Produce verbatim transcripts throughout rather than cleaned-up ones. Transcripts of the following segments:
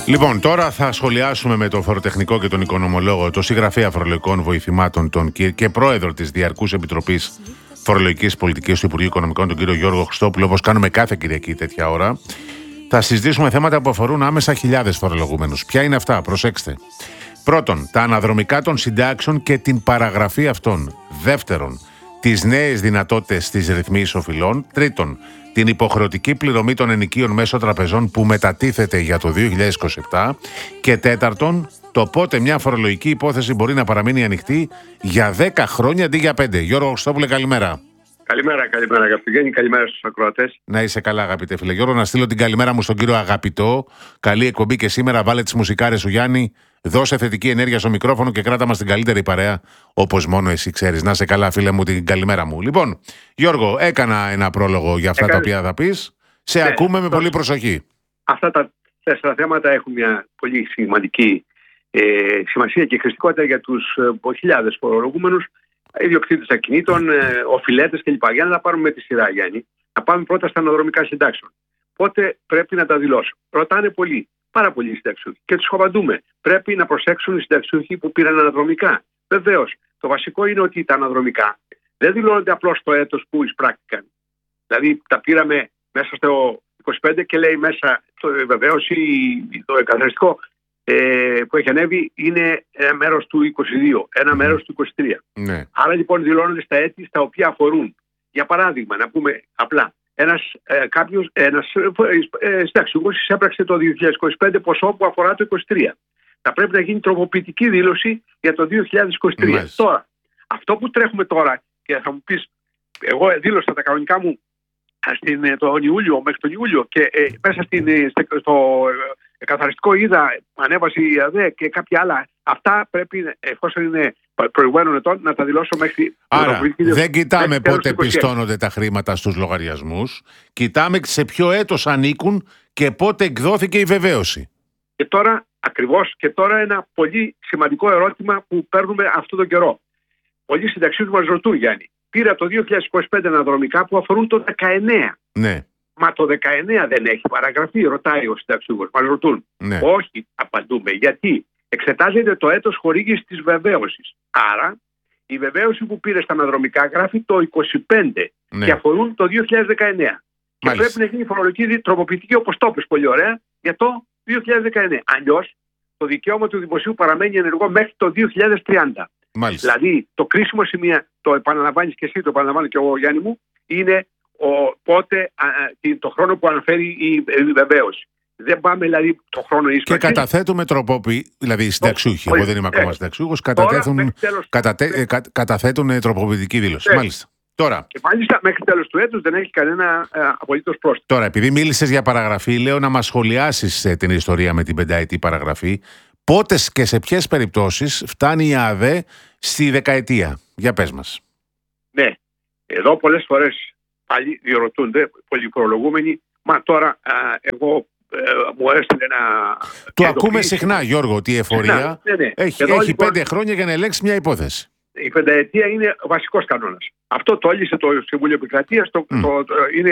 Λοιπόν, τώρα θα σχολιάσουμε με τον φοροτεχνικό και τον οικονομολόγο, τον συγγραφέα φορολογικών βοηθημάτων τον, και πρόεδρο της Διαρκούς Επιτροπής Φορολογικής Πολιτικής του Υπουργείου Οικονομικών, τον κύριο Γιώργο Χριστόπουλο, όπως κάνουμε κάθε Κυριακή τέτοια ώρα. Θα συζητήσουμε θέματα που αφορούν άμεσα χιλιάδες φορολογουμένους. Ποια είναι αυτά, προσέξτε. Πρώτον, τα αναδρομικά των συντάξεων και την παραγραφή αυτών. Δεύτερον, τις νέες δυνατότητες της ρυθμίσης οφειλών. Τρίτον, την υποχρεωτική πληρωμή των ενοικίων μέσω τραπεζών που μετατίθεται για το δύο χιλιάδες είκοσι επτά. Και τέταρτον, το πότε μια φορολογική υπόθεση μπορεί να παραμείνει ανοιχτή για δέκα χρόνια αντί για πέντε. Γιώργο Χριστόπουλε, καλημέρα. Καλημέρα, καλημέρα αγαπητέ. Καλημέρα στους ακροατές. Να είσαι καλά, αγαπητέ φίλε. Γιώργο, να στείλω την καλημέρα μου στον κύριο Αγαπητό. Καλή εκπομπή και σήμερα. Βάλε τις μουσικάρες σου, Γιάννη. Δώσε θετική ενέργεια στο μικρόφωνο και κράτα μας την καλύτερη παρέα, όπως μόνο εσύ ξέρεις. Να είσαι καλά, φίλε μου, την καλημέρα μου. Λοιπόν, Γιώργο, έκανα ένα πρόλογο για αυτά Έκανε... τα οποία θα πεις. Σε ναι, ακούμε με το... πολύ προσοχή. Αυτά τα τέσσερα θέματα έχουν μια πολύ σημαντική ε, σημασία και χρηστικότητα για τους ε, χιλιάδες φορολογούμενους, ιδιοκτήτες ακινήτων, ε, οφειλέτες κλπ. Για να τα πάρουμε με τη σειρά, Γιάννη. Να πάμε πρώτα στα αναδρομικά συντάξεων. Πότε πρέπει να τα δηλώσω? Ρωτάνε πολλοί. Πάρα πολλοί συνταξιούχοι. Και τους απαντούμε. Πρέπει να προσέξουν οι συνταξιούχοι που πήραν αναδρομικά. Βεβαίως. Το βασικό είναι ότι τα αναδρομικά δεν δηλώνονται απλώς το έτος που εισπράχτηκαν. Δηλαδή τα πήραμε μέσα στο είκοσι πέντε και λέει μέσα βεβαίως το εκαθαριστικό ε, που έχει ανέβει είναι ένα μέρος του είκοσι δύο, ένα μέρος του είκοσι τρία. Ναι. Άρα λοιπόν δηλώνονται στα έτη στα οποία αφορούν. Για παράδειγμα, να πούμε απλά. Ένας, ε, κάποιος, ένας ε, συνταξιούχος εισέπραξε το δύο χιλιάδες είκοσι πέντε ποσό που αφορά το είκοσι τρία. Θα πρέπει να γίνει τροποποιητική δήλωση για το δύο χιλιάδες είκοσι τρία. Μάλιστα. Τώρα, αυτό που τρέχουμε τώρα, και θα μου πεις, εγώ δήλωσα τα κανονικά μου στην, τον Ιούλιο, μέχρι τον Ιούλιο και ε, μέσα στην, στο ε, καθαριστικό είδα, ανέβασε η ΑΔΕ και κάποια άλλα. Αυτά πρέπει, εφόσον είναι προηγουμένων ετών, να τα δηλώσω μέχρι... Άρα, δεν κοιτάμε πότε πιστώνονται τα χρήματα στους λογαριασμούς. Κοιτάμε σε ποιο έτος ανήκουν και πότε εκδόθηκε η βεβαίωση. Και τώρα, ακριβώς, και τώρα ένα πολύ σημαντικό ερώτημα που παίρνουμε αυτόν τον καιρό. Πολλοί συνταξιούχοι μας ρωτούν, Γιάννη, πήρα το δύο χιλιάδες είκοσι πέντε αναδρομικά που αφορούν το δεκαεννέα. Ναι. Μα το δεκαεννέα δεν έχει παραγραφεί, ρωτάει ο συνταξιούχος. Μας ρωτούν. Ναι. Όχι, απαντούμε. Γιατί? Εξετάζεται το έτος χορήγησης της βεβαίωσης. Άρα, η βεβαίωση που πήρε στα αναδρομικά γράφει το είκοσι πέντε, ναι, και αφορούν το δύο χιλιάδες δεκαεννέα. Και πρέπει να γίνει φορολογική τροποποιητική, όπως το είπες πολύ ωραία, για το δύο χιλιάδες δεκαεννέα. Αλλιώς, το δικαίωμα του δημοσίου παραμένει ενεργό μέχρι το δύο χιλιάδες τριάντα. Μάλιστα. Δηλαδή, το κρίσιμο σημείο, το επαναλαμβάνεις και εσύ, το επαναλαμβάνω και εγώ, Γιάννη μου, είναι ο, πότε, α, το χρόνο που αναφέρει η, η βεβαίωση. Δεν πάμε δηλαδή το χρόνο ίσπραξη. Και καταθέτουμε τροποποιη... δηλαδή οι συνταξιούχοι, εγώ δεν είμαι ακόμα συνταξιούχος, καταθέτουν... κατατε... κα... καταθέτουν τροποποιητική δήλωση. Ε. Μάλιστα. Τώρα... Και μάλιστα μέχρι τέλος του έτους δεν έχει κανένα ε, απολύτως πρόστιμο. Τώρα, επειδή μίλησες για παραγραφή, λέω να μας σχολιάσεις ε, την ιστορία με την πενταετή παραγραφή. Πότε και σε ποιες περιπτώσεις φτάνει η ΑΔΕ στη δεκαετία? Για πες μας. Ναι, εδώ πολλές φορές πάλι διερωτούνται πολλοί φορολογούμενοι. Μα τώρα α, εγώ ε, μου έστειλε ένα... Το ακούμε συχνά, Γιώργο, ότι η εφορία ναι, ναι. έχει, Εδώ, έχει λοιπόν, πέντε χρόνια για να ελέγξει μια υπόθεση. Η πενταετία είναι ο βασικός κανόνας. Αυτό το έλυσε το Συμβούλιο Επικρατείας, το, mm. το, το, είναι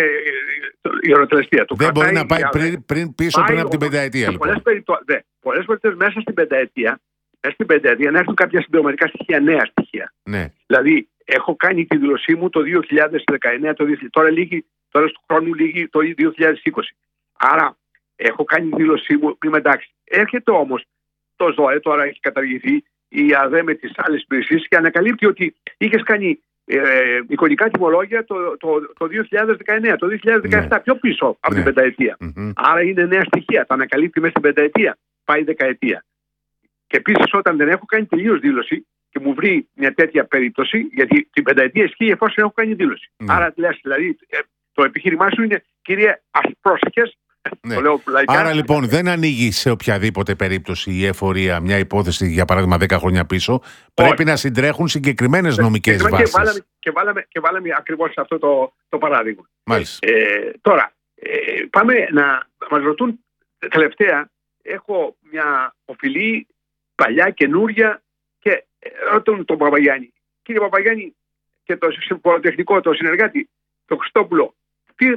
η ερωτελεστία. Δεν μπορεί να πάει πριν, πριν, πίσω πάει πριν από την πενταετία. Λοιπόν. Πολλές περιπτώσεις περιπτώ, μέσα στην πενταετία, μέσα στην πενταετία να έρθουν κάποια συμπληρωματικά στοιχεία, νέα στοιχεία. Ναι. Δηλαδή, έχω κάνει τη δήλωσή μου το δύο χιλιάδες δεκαεννέα, το δύο χιλιάδες, τώρα, λίγη, τώρα του χρόνου λίγη το δύο χιλιάδες είκοσι. Άρα, έχω κάνει τη δήλωσή μου, είμαι εντάξει. Έρχεται όμως το ΖΟΕ, τώρα έχει καταργηθεί, η ΑΔΕ με τις άλλες υπηρεσίες και ανακαλύπτει ότι είχες κάνει ε, εικονικά τιμολόγια το, το, το δύο χιλιάδες δεκαεννέα, το δύο χιλιάδες δεκαεπτά, ναι, πιο πίσω από, ναι, την πενταετία. Mm-hmm. Άρα είναι νέα στοιχεία. Τα ανακαλύπτει μέσα στην πενταετία. Πάει δεκαετία. Και επίσης όταν δεν έχω κάνει τελείως δήλωση και μου βρει μια τέτοια περίπτωση, γιατί την πενταετία ισχύει εφόσον έχω κάνει δήλωση. Mm. Άρα λες, δηλαδή το επιχείρημά σου είναι, κύριε, ας πρόσεχες. Ναι. Άρα λοιπόν δεν ανοίγει σε οποιαδήποτε περίπτωση η εφορία μια υπόθεση, για παράδειγμα δέκα χρόνια πίσω. Όχι. Πρέπει να συντρέχουν συγκεκριμένες νομικές και βάσεις. Και βάλαμε, και βάλαμε, και βάλαμε ακριβώς αυτό το, το παράδειγμα. Μάλιστα. Ε, τώρα, ε, πάμε να μας ρωτούν τελευταία. Έχω μια οφειλή παλιά, καινούρια και ρωτούν τον Παπαγιάννη. Κύριε Παπαγιάννη και το φοροτεχνικό, το συνεργάτη, το Χριστόπουλο, τι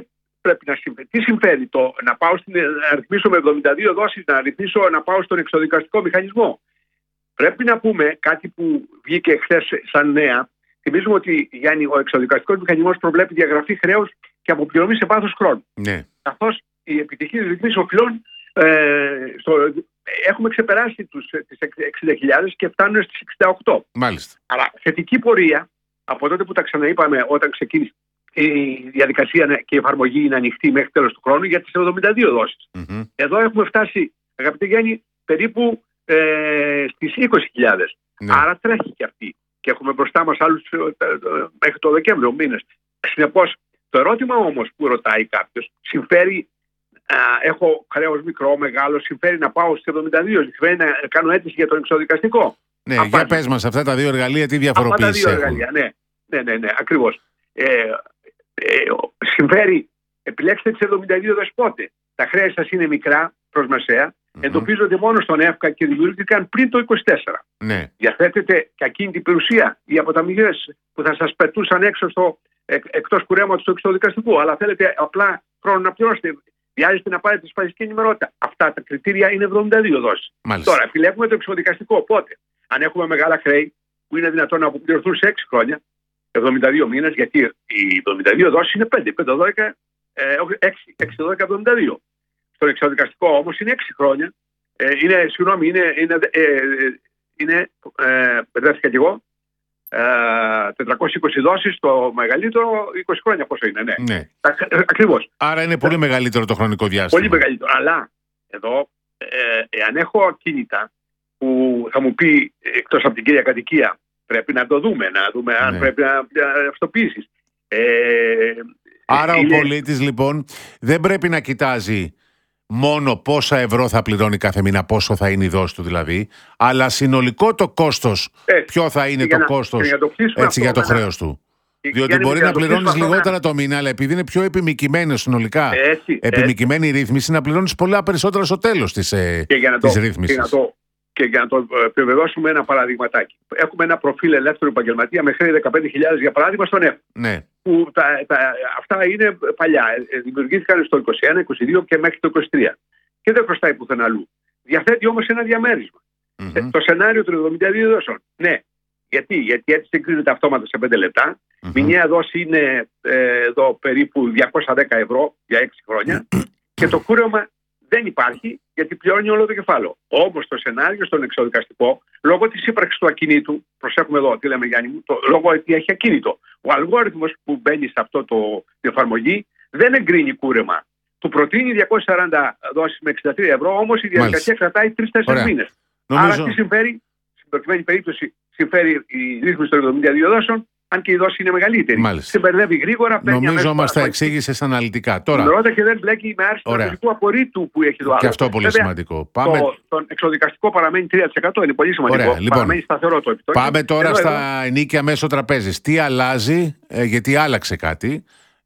πρέπει να συμφέρει. Τι συμφέρει το να πάω στην, να ρυθμίσω με εβδομήντα δύο δόσεις, να ρυθμίσω να πάω στον εξοδικαστικό μηχανισμό. Πρέπει να πούμε κάτι που βγήκε χθες σαν νέα. Θυμίζουμε ότι, Γιάννη, ο εξοδικαστικός μηχανισμός προβλέπει διαγραφή χρέους και αποπληρωμή σε βάθος χρόνου. Ναι. Καθώς η επιτυχή ρυθμίση οφειλών ε, στο, έχουμε ξεπεράσει τους, τις εξήντα χιλιάδες και φτάνουν στις εξήντα οκτώ. Μάλιστα. Αλλά θετική πορεία από τότε που τα ξαναείπαμε όταν ξεκίνησε η διαδικασία και η εφαρμογή είναι ανοιχτή μέχρι τέλος του χρόνου για τις εβδομήντα δύο δόσεις. Mm-hmm. Εδώ έχουμε φτάσει, αγαπητέ Γιάννη, περίπου ε, στις είκοσι χιλιάδες. Ναι. Άρα τρέχει και αυτή. Και έχουμε μπροστά μας άλλους ε, ε, μέχρι το Δεκέμβριο μήνες. Συνεπώς, το ερώτημα όμως που ρωτάει κάποιος, συμφέρει, α, έχω χρέος μικρό, μεγάλο, συμφέρει να πάω στις εβδομήντα δύο, συμφέρει να κάνω αίτηση για τον εξοδικαστικό. Ναι, Απάντηση. Για πες μας αυτά τα δύο εργαλεία, τι διαφοροποίηση έχουν. Αυτά τα δύο έχουν. εργαλεία, ναι, ναι, ναι, ναι ακριβώς. Ε, ε, συμφέρει, επιλέξτε τις εβδομήντα δύο δόσεις πότε. Τα χρέη σας είναι μικρά προς μεσαία, mm-hmm. εντοπίζονται μόνο στον ΕΦΚΑ και δημιουργήθηκαν πριν το είκοσι τέσσερα. Ναι. Διαθέτετε και ακίνητη περιουσία ή αποταμιές που θα σας πετούσαν έξω στο, εκ, εκτός κουρέματος του εξοδικαστικού, αλλά θέλετε απλά χρόνο να πληρώσετε. Βιάζεστε να πάρετε τη σπασική ενημερότητα. Αυτά τα κριτήρια είναι εβδομήντα δύο δόσεις. Μάλιστα. Τώρα, επιλέγουμε το εξοδικαστικό. Πότε, αν έχουμε μεγάλα χρέη που είναι δυνατόν να αποπληρωθούν σε έξι χρόνια, εβδομήντα δύο μήνες, γιατί οι εβδομήντα δύο δόσεις είναι πέντε, πέντε, δώδεκα, έξι, έξι, δώδεκα, εβδομήντα δύο. Στο εξοδικαστικό όμως είναι έξι χρόνια. Ε, είναι, συγγνώμη, είναι, είναι, ε, είναι ε, μπερδεύτηκα κι εγώ, ε, τετρακόσιες είκοσι δόσεις το μεγαλύτερο, είκοσι χρόνια πόσο είναι, ναι. Ναι. Ακριβώς. Άρα είναι πολύ μεγαλύτερο το χρονικό διάστημα. Πολύ μεγαλύτερο. Αλλά εδώ, ε, εάν έχω ακίνητα που θα μου πει εκτός από την κύρια κατοικία, πρέπει να το δούμε, να δούμε αν ναι. πρέπει να αυτοποιήσεις. Ε, Άρα είναι... ο πολίτης λοιπόν δεν πρέπει να κοιτάζει μόνο πόσα ευρώ θα πληρώνει κάθε μήνα, πόσο θα είναι η δόση του δηλαδή, αλλά συνολικό το κόστος, ε, ποιο θα είναι το να, κόστος για το έτσι, για το χρέος του. Και διότι μπορεί να πληρώνεις λιγότερα το μήνα, αλλά επειδή είναι πιο επιμικημένο συνολικά, έτσι, επιμικημένη έτσι. η ρύθμιση, να πληρώνεις πολλά περισσότερα στο τέλος της, της ρύθμισης. Και για να το επιβεβαιώσουμε ένα παραδειγματάκι. Έχουμε ένα προφίλ ελεύθερου επαγγελματία με χρέη δεκαπέντε χιλιάδες για παράδειγμα στον ΕΦ. Ναι. Που τα, τα, αυτά είναι παλιά. Δημιουργήθηκαν στο είκοσι ένα, είκοσι δύο και μέχρι το είκοσι τρία. Και δεν χρωστάει πουθενά αλλού. Διαθέτει όμως ένα διαμέρισμα. Mm-hmm. Το σενάριο των εβδομήντα δύο δόσεων. Ναι. Γιατί, Γιατί έτσι συγκρίνεται αυτόματα σε πέντε λεπτά. Mm-hmm. Μηνιαία δόση είναι ε, εδώ περίπου διακόσια δέκα ευρώ για έξι χρόνια. Και το κούρεμα δεν υπάρχει, γιατί πληρώνει όλο το κεφάλαιο. Όμως το σενάριο στον εξοδικαστικό, λόγω της ύπαρξης του ακινήτου, προσέχουμε εδώ τι λέμε Γιάννη μου, το, λόγω ότι έχει ακίνητο, ο αλγόριθμος που μπαίνει σε αυτό το την εφαρμογή δεν εγκρίνει κούρεμα. Του προτείνει διακόσιες σαράντα δόσεις με εξήντα τρία ευρώ, όμως η διαδικασία Μάλιστα. κρατάει τρεις τέσσερις μήνες. Νομίζω... Άρα τι συμφέρει, στην προκειμένη περίπτωση συμφέρει η ρύθμιση των εβδομήντα δύο δόσεων, αν και η δόση είναι μεγαλύτερη. Σε μπερδεύει γρήγορα. Νομίζω μας τα εξήγησες αναλυτικά. Τώρα. Ρώτα και δεν μπλέκει με άρση του τραπεζικού απορρίτου που έχει το άλλο. Και αυτό πολύ Βέβαια, σημαντικό. Πάμε... Το, το εξοδικαστικό παραμένει τρία τοις εκατό, είναι πολύ σημαντικό. Ωραία, λοιπόν, παραμένει σταθερό το επιτόκιο. Πάμε τώρα εδώ, στα εδώ. ενίκια μέσω τραπέζης. Τι αλλάζει, ε, γιατί άλλαξε κάτι,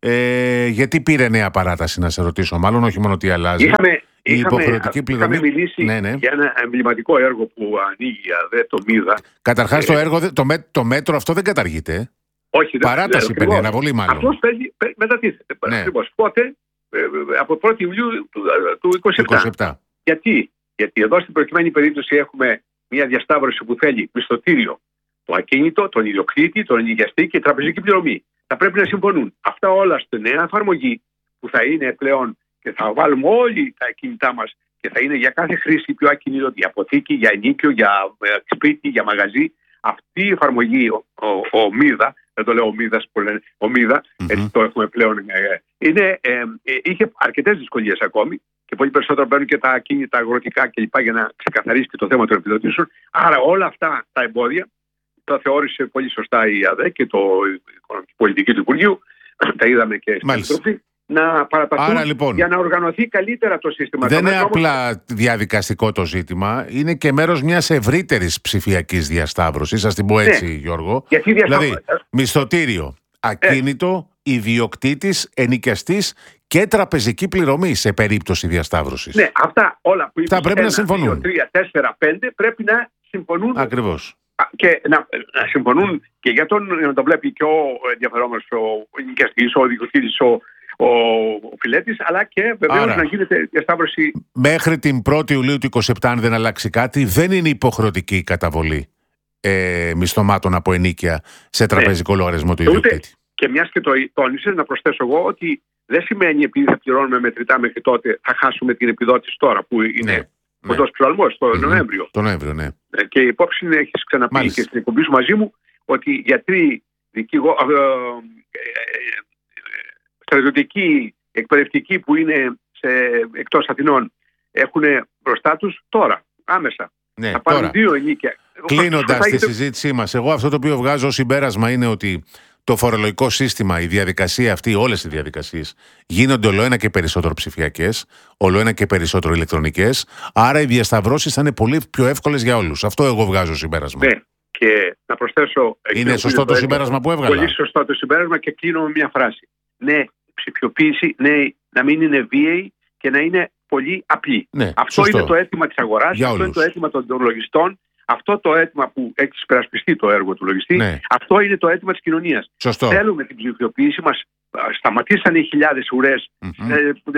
ε, γιατί πήρε νέα παράταση, να σε ρωτήσω. Μάλλον όχι μόνο τι αλλάζει. Είχαμε, η υποχρεωτική είχαμε, πληρωμή. Είχαμε μιλήσει ναι, ναι. για ένα εμβληματικό έργο που ανοίγει δε το μίδα. Καταρχάς ε, το, έργο, το, με, το μέτρο αυτό δεν καταργείται. Όχι, παράταση παίρνει, αναβολή μάλλον. Αυτός παίζει, μετατίθεται. Ναι. Ακριβώς. Πότε, από πρώτη Ιουλίου του, του είκοσι επτά. είκοσι επτά. Γιατί? Γιατί εδώ στην προκειμένη περίπτωση έχουμε μια διασταύρωση που θέλει μισθωτήριο, το ακίνητο, τον ιδιοκτήτη, τον ενοικιαστή και τραπεζική πληρωμή. Θα πρέπει να συμφωνούν. Αυτά όλα στη νέα εφαρμογή που θα είναι πλέον και θα βάλουμε όλοι τα ακίνητά μας και θα είναι για κάθε χρήση πιο ακίνητο, για αποθήκη, για ενοίκιο, για σπίτι, για μαγαζί. Αυτή η εφαρμογή, ο, ο, ο ΜΥΔΑ, δεν το λέω ο Μίδας που λένε, ο Μίδα, mm-hmm. έτσι το έχουμε πλέον, ε, είναι, ε, ε, είχε αρκετές δυσκολίες ακόμη και πολύ περισσότερο παίρνουν και τα ακίνητα αγροτικά κλπ. Για να ξεκαθαρίσει και το θέμα των επιδοτήσεων. Άρα όλα αυτά τα εμπόδια τα θεώρησε πολύ σωστά η ΑΔΕ και το Οικονομική Πολιτική του Υπουργείου, τα είδαμε και στην Επιτροπή, να παραταθούν Άρα, λοιπόν, για να οργανωθεί καλύτερα το σύστημα. Δεν είναι απλά όμως... διαδικαστικό το ζήτημα, είναι και μέρος μιας ευρύτερης ψηφιακής διασταύρωσης, ας την πω έτσι, ναι. Γιώργο. Γιατί δηλαδή, μισθωτήριο, ακίνητο, ε. ιδιοκτήτης, ενοικιαστής και τραπεζική πληρωμή σε περίπτωση διασταύρωσης. Ναι, αυτά όλα που είπες, πρέπει ένα, να συμφωνούν. δύο, τρία, τέσσερα, πέντε πρέπει να συμφωνούν. Ακριβώς. Και να, να συμφωνούν και για τον να το βλέπει και ο ενδιαφερόμενος, ο ενοικιαστής, ο ιδιοκτήτης, ο ο, ο φιλέτης, αλλά και βεβαίως Άρα, να γίνεται διασταύρωση. Μέχρι την πρώτη Ιουλίου του είκοσι επτά, αν δεν αλλάξει κάτι, δεν είναι υποχρεωτική η καταβολή ε, μισθωμάτων από ενοίκια σε τραπεζικό ναι. λογαριασμό του ιδιοκτήτη. Και μιας και το τόνισες, να προσθέσω εγώ ότι δεν σημαίνει επειδή θα πληρώνουμε μετρητά μέχρι τότε θα χάσουμε την επιδότηση τώρα που είναι ναι. κοντός ναι. ψηφαλμός, το mm-hmm. Νοέμβριο. Το Νοέμβριο, ναι. Και η υπόψη είναι, έχεις ξαναπεί Μάλιστα. και στην εκπομπή σου μαζί μου, ότι γιατροί, δικηγό, ε, ε, ε, στρατιωτικοί, εκπαιδευτικοί που είναι σε, εκτός Αθηνών έχουν μπροστά τους τώρα, άμεσα. Ναι, θα πάρουν δύο ενίκια. Κλείνοντας τη έχετε... συζήτησή μας, εγώ αυτό το οποίο βγάζω ως συμπέρασμα είναι ότι το φορολογικό σύστημα, η διαδικασία αυτή, όλες οι διαδικασίες γίνονται ολοένα και περισσότερο ψηφιακές, ολοένα και περισσότερο ηλεκτρονικές, άρα οι διασταυρώσεις θα είναι πολύ πιο εύκολες για όλους. Αυτό εγώ βγάζω συμπέρασμα. Ναι, και να προσθέσω... Είναι σωστό το συμπέρασμα που έβγαλα. Πολύ σωστό το συμπέρασμα και κλείνω με μια φράση. Ναι, ψηφιοποίηση, ναι, να μην είναι βίαιη και να είναι πολύ απλή. Ναι, αυτό σωστό. Είναι το αίτημα της αγοράς, για αυτό όλους. Είναι το αίτημα των λογιστών. Αυτό το αίτημα που έχει υπερασπιστεί το έργο του λογιστή, ναι. αυτό είναι το αίτημα της κοινωνίας. Σωστό. Θέλουμε την ψηφιοποίηση μας. Σταματήσανε οι χιλιάδες ουρές, mm-hmm.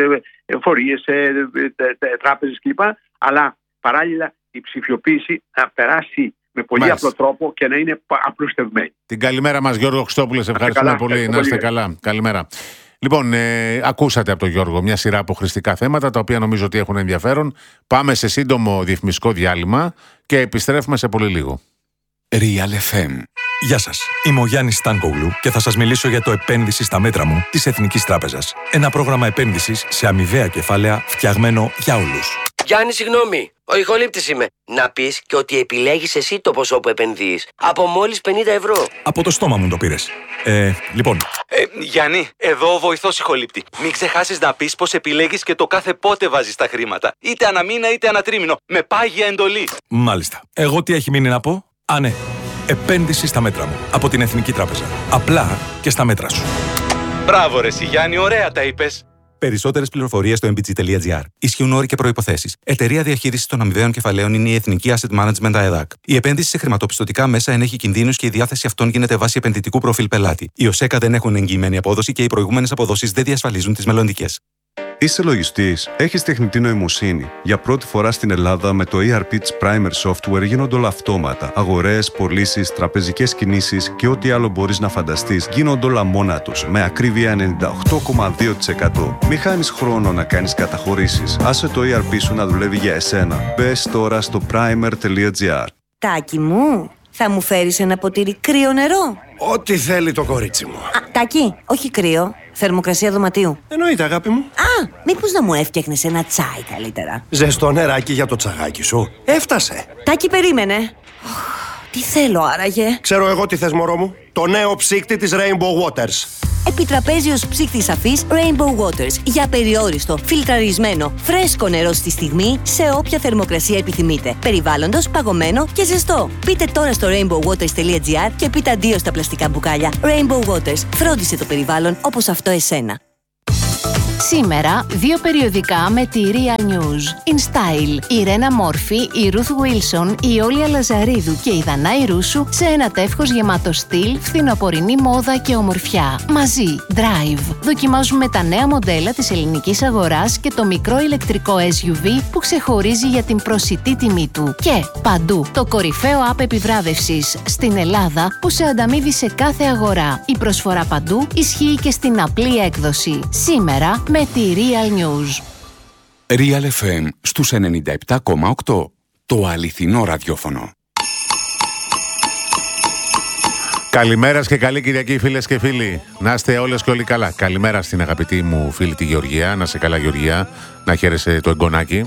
σε φορείες, σε τράπεζες κλπ. Αλλά παράλληλα η ψηφιοποίηση να περάσει με πολύ Μάλιστα. απλό τρόπο και να είναι απλουστευμένη. Την καλημέρα μας, Γιώργο Χριστόπουλε. Ευχαριστούμε καλά, πολύ. Να είστε καλά. Καλημέρα. Λοιπόν, ε, ακούσατε από τον Γιώργο μια σειρά αποχρηστικά θέματα, τα οποία νομίζω ότι έχουν ενδιαφέρον. Πάμε σε σύντομο διαφημιστικό διάλειμμα και επιστρέφουμε σε πολύ λίγο. Real εφ εμ. Γεια σας, είμαι ο Γιάννης Στάνκογλου και θα σας μιλήσω για το επένδυση στα μέτρα μου της Εθνικής Τράπεζας. Ένα πρόγραμμα επένδυσης σε αμοιβαία κεφάλαια φτιαγμένο για όλους. Γιάννη, συγγνώμη, ο ηχολήπτης είμαι. Να πεις και ότι επιλέγεις εσύ το ποσό που επενδύεις. Από μόλις πενήντα ευρώ. Από το στόμα μου το πήρες. Ε, λοιπόν. Ε, Γιάννη, εδώ ο βοηθός ηχολήπτη. Μην ξεχάσεις να πεις πως επιλέγεις και το κάθε πότε βάζεις τα χρήματα. Είτε αναμήνα είτε ανατρίμηνο. Με πάγια εντολή. Μάλιστα. Εγώ τι έχει μείνει να πω? Α, ναι. Επένδυση στα μέτρα μου. Από την Εθνική Τράπεζα. Απλά και στα μέτρα σου. Μπράβο ρε εσύ, Γιάννη, ωραία τα είπες. Περισσότερες πληροφορίες στο εμ μπι τζι τελεία τζι άρ. Ισχύουν όροι και προϋποθέσεις. Εταιρεία διαχείρισης των αμοιβαίων κεφαλαίων είναι η Εθνική Asset Management ΑΕΔΑΚ. Η επένδυση σε χρηματοπιστωτικά μέσα ενέχει κινδύνους και η διάθεση αυτών γίνεται βάσει επενδυτικού προφίλ πελάτη. Οι ΟΣΕΚΑ δεν έχουν εγγυημένη απόδοση και οι προηγούμενες αποδόσεις δεν διασφαλίζουν τις μελλοντικές. Είσαι λογιστής, έχεις τεχνητή νοημοσύνη. Για πρώτη φορά στην Ελλάδα με το ι αρ πι της Primer Software γίνονται όλα αυτόματα. Αγορές, πωλήσεις, τραπεζικές κινήσεις και ό,τι άλλο μπορείς να φανταστείς γίνονται όλα μόνα τους, με ακρίβεια ενενήντα οκτώ κόμμα δύο τοις εκατό. Μη χάνεις χρόνο να κάνεις καταχωρήσεις. Άσε το ι αρ πι σου να δουλεύει για εσένα. Μπες τώρα στο primer τελεία τζι άρ. Τάκη μου, θα μου φέρεις ένα ποτήρι κρύο νερό? Ό,τι θέλει το κορίτσι μου. Α, Τάκη, όχι κρύο. Θερμοκρασία δωματίου. Εννοείται, αγάπη μου. Α, μήπως να μου έφτιαχνες ένα τσάι καλύτερα? Ζεστό νεράκι για το τσαγάκι σου. Έφτασε. Τάκη, περίμενε. Τι θέλω άραγε? Ξέρω εγώ τι θες, μωρό μου. Το νέο ψύκτη της Rainbow Waters. Επιτραπέζιος ψύκτης αφής Rainbow Waters. Για περιόριστο, φιλτραρισμένο, φρέσκο νερό στη στιγμή, σε όποια θερμοκρασία επιθυμείτε. Περιβάλλοντος, παγωμένο και ζεστό. Μπείτε τώρα στο rainbow waters τελεία τζι άρ και πείτε αντίο στα πλαστικά μπουκάλια. Rainbow Waters. Φρόντισε το περιβάλλον όπως αυτό εσένα. Σήμερα, δύο περιοδικά με τη Real News. In Style, η Ρένα Μόρφη, η Ruth Wilson, η Όλια Λαζαρίδου και η Δανάη Ρούσου σε ένα τεύχος γεμάτο στυλ, φθινοπορεινή μόδα και ομορφιά. Μαζί, Drive. Δοκιμάζουμε τα νέα μοντέλα της ελληνικής αγοράς και το μικρό ηλεκτρικό ες γιου βι που ξεχωρίζει για την προσιτή τιμή του. Και παντού, το κορυφαίο app επιβράβευσης στην Ελλάδα που σε ανταμείβει σε κάθε αγορά. Η προσφορά παντού ισχύει και στην απλή έκδοση. Σήμερα, με τη Real News. Real εφ εμ στους ενενήντα επτά κόμμα οκτώ. Το αληθινό ραδιόφωνο. Καλημέρα και καλή Κυριακή, φίλες και φίλοι. Να είστε όλες και όλοι καλά. Καλημέρα στην αγαπητή μου φίλη τη Γεωργία. Να σε καλά, Γεωργία. Να χαίρεσαι το εγγονάκι.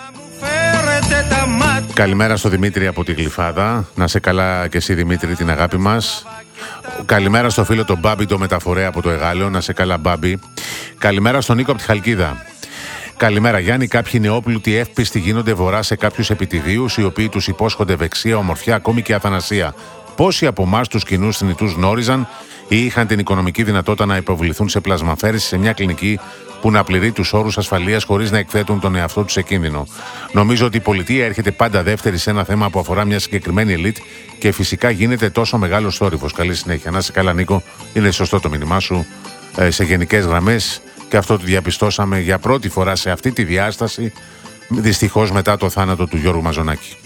Καλημέρα στο Δημήτρη από τη Γλυφάδα. Να σε καλά και εσύ, Δημήτρη, την αγάπη μας. Καλημέρα στο φίλο τον Μπάμπη, το μεταφορέα από το Εγάλεο. Να σε καλά, Μπάμπη. Καλημέρα στον Νίκο από τη Χαλκίδα. Καλημέρα, Γιάννη. Κάποιοι νεόπλουτοι εύπιστοι γίνονται βορρά σε κάποιους επιτιδίους, οι οποίοι τους υπόσχονται ευεξία, ομορφιά, ακόμη και αθανασία. Πόσοι από εμάς τους κοινούς θνητούς γνώριζαν ή είχαν την οικονομική δυνατότητα να υποβληθούν σε πλασμαφέρηση σε μια κλινική που να πληρεί τους όρους ασφαλείας χωρίς να εκθέτουν τον εαυτό τους σε κίνδυνο? Νομίζω ότι η πολιτεία έρχεται πάντα δεύτερη σε ένα θέμα που αφορά μια συγκεκριμένη ελίτ και φυσικά γίνεται τόσο μεγάλος θόρυβος. Καλή συνέχεια. Να είσαι καλά, Νίκο. Είναι σωστό το μήνυμά σου ε, σε γενικές γραμμές. Και αυτό το διαπιστώσαμε για πρώτη φορά σε αυτή τη διάσταση, δυστυχώς μετά το θάνατο του Γιώργου Μαζονάκη.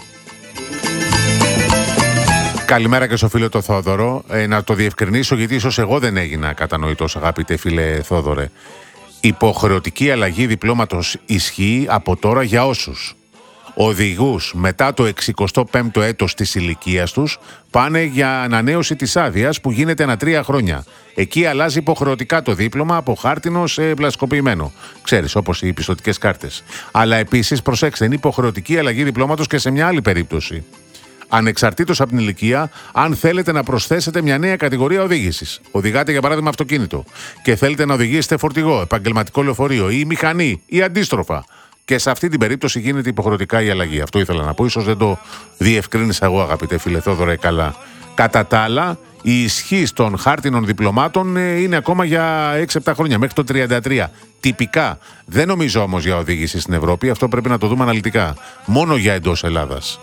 Καλημέρα και στο φίλο το Θόδωρο. Ε, να το διευκρινίσω, γιατί ίσως εγώ δεν έγινα κατανοητός, αγαπητέ φίλε Θόδωρε. Υποχρεωτική αλλαγή διπλώματος ισχύει από τώρα για όσους οδηγούς μετά το εξηκοστό πέμπτο έτος της ηλικίας τους πάνε για ανανέωση της άδειας που γίνεται ανά τρία χρόνια. Εκεί αλλάζει υποχρεωτικά το δίπλωμα από χάρτινο σε πλαστικοποιημένο. Ξέρεις, όπως οι πιστωτικές κάρτες. Αλλά επίσης, προσέξτε, είναι υποχρεωτική αλλαγή διπλώματος και σε μια άλλη περίπτωση. Ανεξαρτήτως από την ηλικία, αν θέλετε να προσθέσετε μια νέα κατηγορία οδήγησης. Οδηγάτε για παράδειγμα αυτοκίνητο και θέλετε να οδηγήσετε φορτηγό, επαγγελματικό λεωφορείο ή μηχανή ή αντίστροφα. Και σε αυτή την περίπτωση γίνεται υποχρεωτικά η αλλαγή. Αυτό ήθελα να πω. Ίσως δεν το διευκρίνησα εγώ, αγαπητέ φίλε Θόδωρε, καλά. Κατά τα άλλα, η ισχύ των χάρτινων διπλωμάτων είναι ακόμα για έξι επτά χρόνια, μέχρι το τριάντα τρία. Τυπικά. Δεν νομίζω όμως για οδήγηση στην Ευρώπη. Αυτό πρέπει να το δούμε αναλυτικά. Μόνο για εντός Ελλάδας.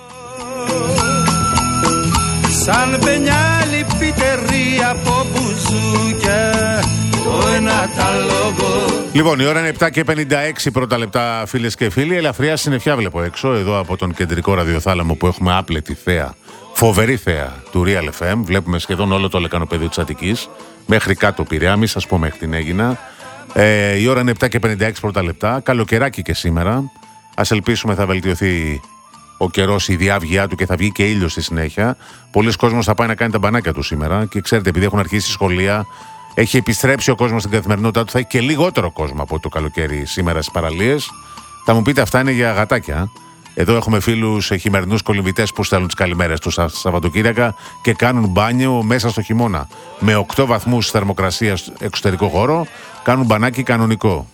Σαν πενιάλι πιτερή από μπουζούκια, το ένα τα λόγο. Λοιπόν, η ώρα είναι επτά και πενήντα έξι πρώτα λεπτά, φίλες και φίλοι. Ελαφριά συννεφιά βλέπω έξω, εδώ από τον κεντρικό ραδιοθάλαμο που έχουμε άπλετη θέα, φοβερή θέα του Real εφ εμ. Βλέπουμε σχεδόν όλο το λεκανοπεδίο της Αττικής, μέχρι κάτω Πειραιά, μη σας πω μέχρι την Αίγινα. Ε, η ώρα είναι επτά και πενήντα έξι πρώτα λεπτά, καλοκαιράκι και σήμερα. Ας ελπίσουμε θα βελτιωθεί ο καιρός, η διάβγειά του και θα βγει και ήλιος στη συνέχεια. Πολλοί κόσμος θα πάει να κάνει τα μπανάκια του σήμερα και ξέρετε, επειδή έχουν αρχίσει σχολεία, έχει επιστρέψει ο κόσμος στην καθημερινότητά του, θα έχει και λιγότερο κόσμο από το καλοκαίρι σήμερα στις παραλίες. Θα μου πείτε, αυτά είναι για γατάκια. Εδώ έχουμε φίλους χειμερινούς κολυμβητές που στέλνουν τις καλημέρες τους στα Σαββατοκύριακα και κάνουν μπάνιο μέσα στο χειμώνα. Με οκτώ βαθμούς θερμοκρασία στο εξωτερικό χώρο, κάνουν μπανάκι κανονικό.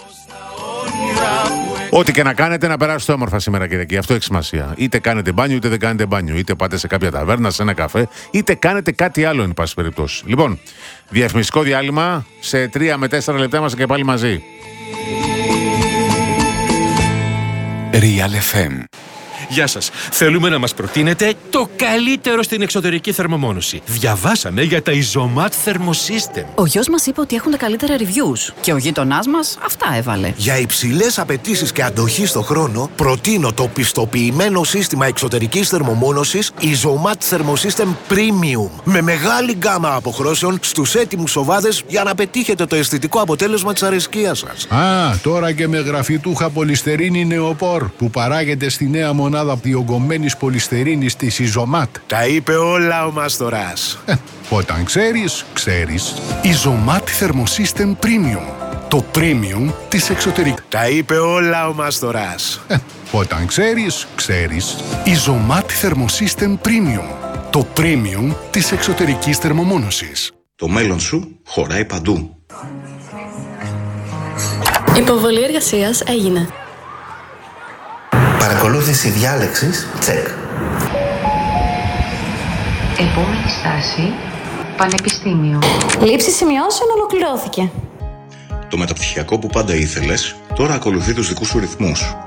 Ό,τι και να κάνετε, να περάσετε όμορφα σήμερα, Κυριακή. Αυτό έχει σημασία. Είτε κάνετε μπάνιο, είτε δεν κάνετε μπάνιο. Είτε πάτε σε κάποια ταβέρνα, σε ένα καφέ, είτε κάνετε κάτι άλλο, εν πάση περιπτώσει. Λοιπόν, διαφημιστικό διάλειμμα. Σε τρία με τέσσερα λεπτά είμαστε και πάλι μαζί. Real εφ εμ. Γεια σας. Θέλουμε να μας προτείνετε το καλύτερο στην εξωτερική θερμομόνωση. Διαβάσαμε για τα Isomat Thermosystem. Ο γιος μας είπε ότι έχουν τα καλύτερα reviews και ο γείτονάς μας αυτά έβαλε. Για υψηλές απαιτήσεις και αντοχή στο χρόνο, προτείνω το πιστοποιημένο σύστημα εξωτερικής θερμομόνωσης Isomat Thermosystem Premium. Με μεγάλη γκάμα αποχρώσεων στους έτοιμους οβάδες για να πετύχετε το αισθητικό αποτέλεσμα της αρεσκίας σας. Α, τώρα και με γραφιτούχα πολυστερίνη νεοπόρ που παράγεται στη νέα μονάδα διογκωμένης πολυστερίνης της Isomat. Τα είπε όλα ο Μαστοράς. Ε, όταν ξέρεις, ξέρεις. Isomat Thermosystem Premium. Το premium της εξωτερικής. Τα είπε όλα ο Μαστοράς. Ε, όταν ξέρεις, ξέρεις. Isomat Thermosystem Premium. Το premium της εξωτερικής θερμομόνωσης. Το μέλλον σου χωράει παντού. Υποβολή εργασίας έγινε. Παρακολούθηση διάλεξης, τσεκ. Επόμενη στάση, πανεπιστήμιο. Λήψη σημειώσεων ολοκληρώθηκε. Το μεταπτυχιακό που πάντα ήθελες, τώρα ακολουθεί τους δικούς σου ρυθμούς.